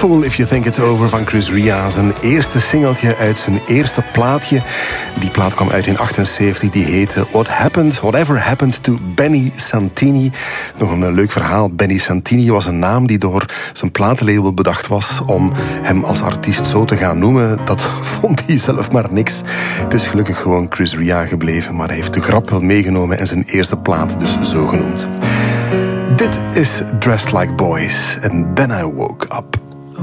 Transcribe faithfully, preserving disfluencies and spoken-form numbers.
Fool If You Think It's Over van Chris Ria. Zijn eerste singeltje uit zijn eerste plaatje. Die plaat kwam uit in achtenzeventig. Die heette What Happened, Whatever Happened to Benny Santini. Nog een leuk verhaal. Benny Santini was een naam die door zijn platenlabel bedacht was om hem als artiest zo te gaan noemen. Dat vond hij zelf maar niks. Het is gelukkig gewoon Chris Ria gebleven, maar hij heeft de grap wel meegenomen en zijn eerste plaat dus zo genoemd. Dit is Dressed Like Boys and Then I Woke Up.